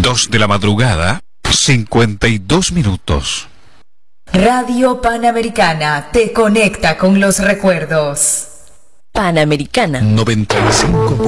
2 de la madrugada, 52 minutos. Radio Panamericana te conecta con los recuerdos. Panamericana 95.